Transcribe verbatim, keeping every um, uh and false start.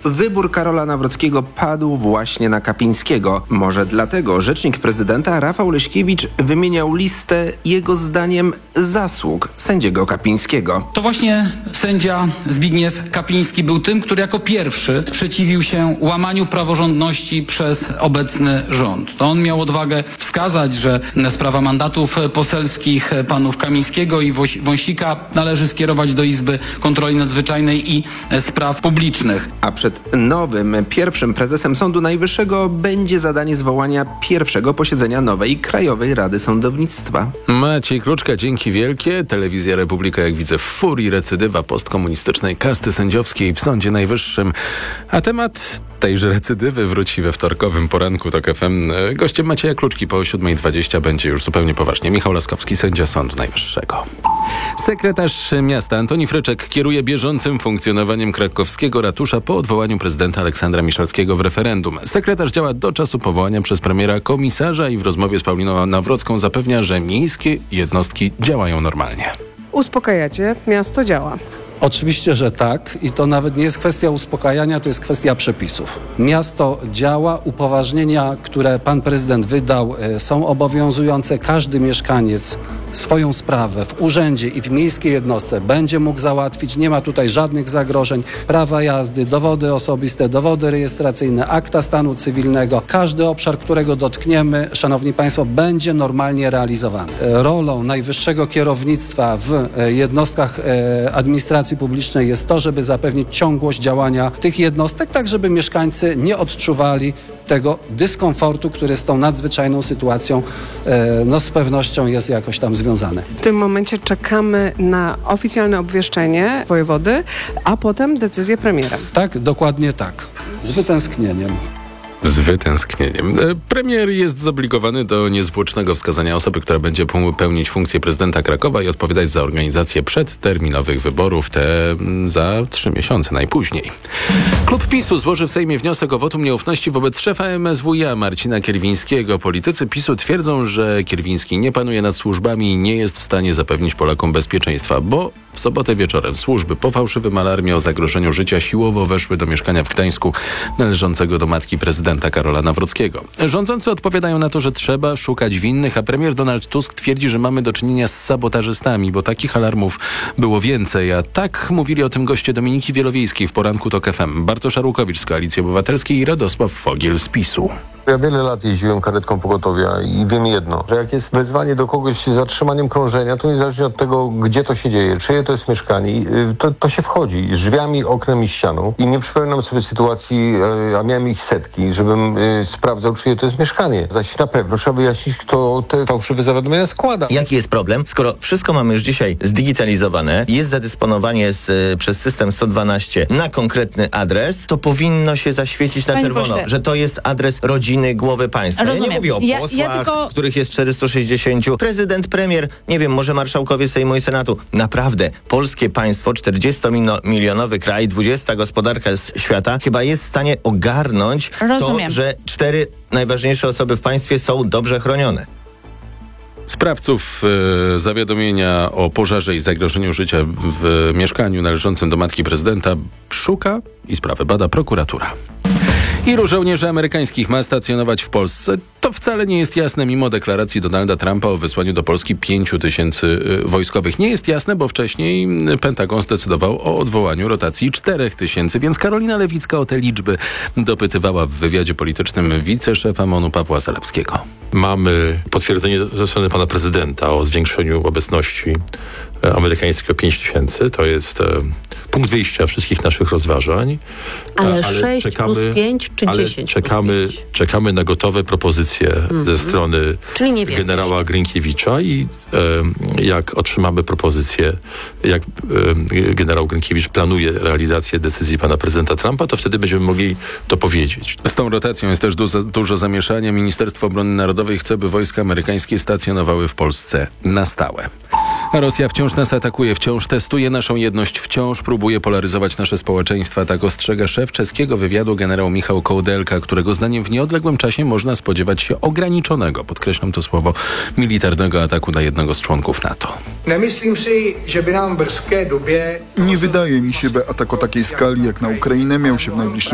wybór Karola Nawrockiego padł właśnie na Kapińskiego. Może dlatego rzecznik prezydenta Rafał Leśkiewicz wymieniał listę jego zdaniem zasług sędziego Kapińskiego. To właśnie sędzia Zbigniew Kapiński był tym, który jako pierwszy sprzeciwił się łamaniu praworządności przez obecny rząd. To on miał odwagę wskazać, że sprawa mandatów poselskich panów Kamińskiego i Wąsika należy skierować do Izby Kontroli Nadzwyczajnej i Spraw Publicznych. A przed nowym, pierwszym prezesem Sądu Najwyższego będzie zadanie zwołania pierwszego posiedzenia nowej Krajowej Rady Sądownictwa. Maciej Kluczka, dzięki wielkie. Telewizja Republika, jak widzę, w furii recydywa postkomunistycznej kasty sędziowskiej w Sądzie Najwyższym. A temat tejże recydywy wróci we wtorkowym poranku TOK F M. Gościem Macieja Kluczki po siódma dwadzieścia będzie już zupełnie poważnie Michał Laskowski, sędzia Sądu Najwyższego. Sekretarz miasta Antoni Fryczek kieruje bieżącym funkcjonowaniem krakowskiego ratusza po odwołaniu prezydenta Aleksandra Miszalskiego w referendum. Sekretarz działa do czasu powołania przez premiera komisarza i w rozmowie z Pauliną Nawrocką zapewnia, że miejskie jednostki działają normalnie. Uspokajacie, miasto działa. Oczywiście, że tak i to nawet nie jest kwestia uspokajania, to jest kwestia przepisów. Miasto działa, upoważnienia, które pan prezydent wydał, są obowiązujące. Każdy mieszkaniec swoją sprawę w urzędzie i w miejskiej jednostce będzie mógł załatwić. Nie ma tutaj żadnych zagrożeń. Prawa jazdy, dowody osobiste, dowody rejestracyjne, akta stanu cywilnego. Każdy obszar, którego dotkniemy, szanowni państwo, będzie normalnie realizowany. Rolą najwyższego kierownictwa w jednostkach administracji publicznej jest to, żeby zapewnić ciągłość działania tych jednostek, tak żeby mieszkańcy nie odczuwali tego dyskomfortu, który z tą nadzwyczajną sytuacją e, no z pewnością jest jakoś tam związany. W tym momencie czekamy na oficjalne obwieszczenie wojewody, a potem decyzję premiera. Tak, dokładnie tak. Z wytęsknieniem. Z wytęsknieniem. Premier jest zobligowany do niezwłocznego wskazania osoby, która będzie pełnić funkcję prezydenta Krakowa i odpowiadać za organizację przedterminowych wyborów, te za trzy miesiące najpóźniej. Klub PiSu złoży w Sejmie wniosek o wotum nieufności wobec szefa M S W iA Marcina Kierwińskiego. Politycy PiSu twierdzą, że Kierwiński nie panuje nad służbami i nie jest w stanie zapewnić Polakom bezpieczeństwa, bo w sobotę wieczorem służby po fałszywym alarmie o zagrożeniu życia siłowo weszły do mieszkania w Gdańsku należącego do matki prezydenta Karola Nawrockiego. Rządzący odpowiadają na to, że trzeba szukać winnych, a premier Donald Tusk twierdzi, że mamy do czynienia z sabotażystami, bo takich alarmów było więcej, a tak mówili o tym goście Dominiki Wielowiejskiej w poranku TOK F M, Bartosz Arłukowicz z Koalicji Obywatelskiej i Radosław Fogiel z PiSu. Ja wiele lat jeździłem karetką pogotowia i wiem jedno, że jak jest wezwanie do kogoś z zatrzymaniem krążenia, to niezależnie od tego, gdzie to się dzieje, czyje to jest mieszkanie, to, to się wchodzi drzwiami, oknem i ścianą. I nie przypominam sobie sytuacji, a miałem ich setki, żebym sprawdzał, czyje to jest mieszkanie. Zaś na pewno trzeba wyjaśnić, kto te fałszywe zawiadomienia składa. Jaki jest problem? Skoro wszystko mamy już dzisiaj zdigitalizowane, jest zadysponowanie z, przez system sto dwanaście na konkretny adres, to powinno się zaświecić na Panie czerwono, pośle, że to jest adres rodziny głowy państwa. Rozumiem. Ja nie mówię o Ja- posłach, ja tylko- których jest czterysta sześćdziesiąt. Prezydent, premier, nie wiem, może marszałkowie Sejmu i Senatu. Naprawdę, polskie państwo, czterdziestomilionowy kraj, dwudziesta gospodarka z świata, chyba jest w stanie ogarnąć Rozumiem. to, że cztery najważniejsze osoby w państwie są dobrze chronione. Sprawców e, zawiadomienia o pożarze i zagrożeniu życia w, w mieszkaniu należącym do matki prezydenta szuka i sprawę bada prokuratura. Ilu żołnierzy amerykańskich ma stacjonować w Polsce? To wcale nie jest jasne, mimo deklaracji Donalda Trumpa o wysłaniu do Polski pięciu tysięcy wojskowych. Nie jest jasne, bo wcześniej Pentagon zdecydował o odwołaniu rotacji czterech tysięcy, więc Karolina Lewicka o te liczby dopytywała w wywiadzie politycznym wiceszefa MON-u Pawła Zalewskiego. Mamy potwierdzenie ze strony pana prezydenta o zwiększeniu obecności amerykańskiej o pięć tysięcy. To jest e, punkt wyjścia wszystkich naszych rozważań. Ale sześć plus pięć czy ale dziesięć czekamy, plus pięć? czekamy na gotowe propozycje mm-hmm. ze strony Czyli nie wiem generała jeszcze. Grynkiewicza i e, jak otrzymamy propozycję, jak e, generał Grynkiewicz planuje realizację decyzji pana prezydenta Trumpa, to wtedy będziemy mogli to powiedzieć. Z tą rotacją jest też dużo, dużo zamieszania. Ministerstwo Obrony Narodowej chce, by wojska amerykańskie stacjonowały w Polsce na stałe. A Rosja wciąż nas atakuje, wciąż testuje naszą jedność, wciąż próbuje polaryzować nasze społeczeństwa. Tak ostrzega szef czeskiego wywiadu generał Michał Kołdelka, którego zdaniem w nieodległym czasie można spodziewać się ograniczonego, podkreślam to słowo, militarnego ataku na jednego z członków NATO. Nie wydaje mi się, by atak o takiej skali jak na Ukrainę miał się w najbliższym